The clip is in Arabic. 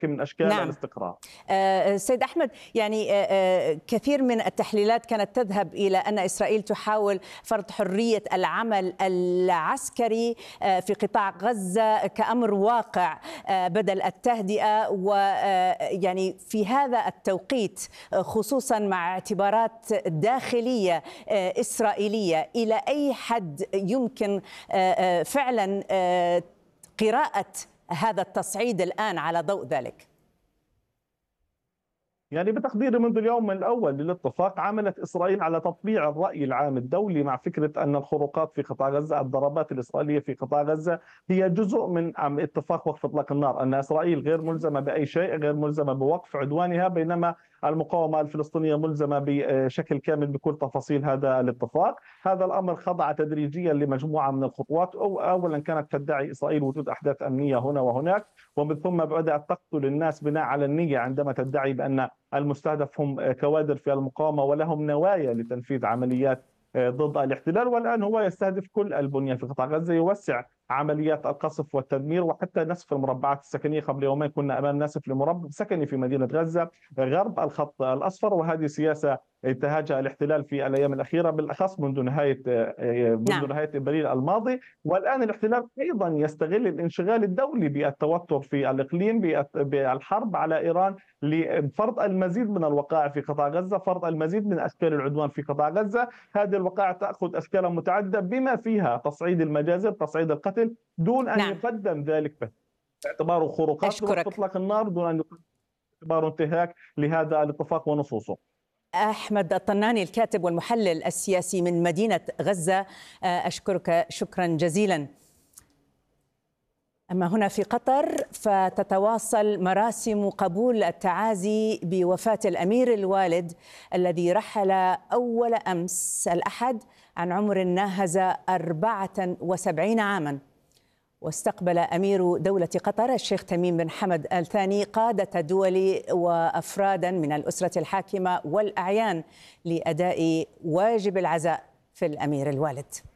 من أشكال نعم. الاستقرار. سيد أحمد، يعني كثير من التحليلات كانت تذهب إلى أن إسرائيل تحاول فرض حرية العمل العسكري في قطاع غزة كأمر واقع بدل التهدئة، ويعني في هذا التوقيت خصوصا مع اعتبارات داخلية إسرائيلية، إلى أي حد يمكن فعلا قراءة هذا التصعيد الآن على ضوء ذلك؟ يعني بتقديري منذ اليوم الأول للاتفاق عملت إسرائيل على تطبيع الرأي العام الدولي مع فكرة أن الخروقات في قطاع غزة، الضربات الإسرائيلية في قطاع غزة هي جزء من اتفاق وقف إطلاق النار، أن إسرائيل غير ملزمة بأي شيء، غير ملزمة بوقف عدوانها، بينما المقاومة الفلسطينية ملزمة بشكل كامل بكل تفاصيل هذا الاتفاق. هذا الأمر خضع تدريجيا لمجموعة من الخطوات. أولا كانت تدعي إسرائيل وجود أحداث أمنية هنا وهناك، ومن ثم بدأت تقتل الناس بناء على النية عندما تدعي بأن المستهدف هم كوادر في المقاومة ولهم نوايا لتنفيذ عمليات ضد الاحتلال. والآن هو يستهدف كل البنية في قطاع غزة، يوسع عمليات القصف والتدمير وحتى نسف المربعات السكنية. قبل يومين كنا أمام نسف لمربع سكني في مدينة غزة غرب الخط الأصفر، وهذه سياسة انتهجها الاحتلال في الأيام الأخيرة، بالأخص منذ نهاية إبريل الماضي. والآن الاحتلال أيضا يستغل الانشغال الدولي بالتوتر في الإقليم بالحرب على إيران لفرض المزيد من الوقائع في قطاع غزة، فرض المزيد من أشكال العدوان في قطاع غزة. هذه الوقائع تأخذ أشكالا متعددة بما فيها تصعيد المجازر، تصعيد القتل، دون أن يقدم ذلك باعتباره خروقات لوقف إطلاق النار، دون أن يقدم باعتباره انتهاك لهذا الاتفاق ونصوصه. أحمد الطناني، الكاتب والمحلل السياسي من مدينة غزة، أشكرك شكرا جزيلا. أما هنا في قطر فتتواصل مراسم قبول التعازي بوفاة الأمير الوالد الذي رحل أول أمس الأحد عن عمر ناهز 74 عاما. واستقبل أمير دولة قطر الشيخ تميم بن حمد آل ثاني قادة دول وأفرادا من الأسرة الحاكمة والأعيان لأداء واجب العزاء في الأمير الوالد.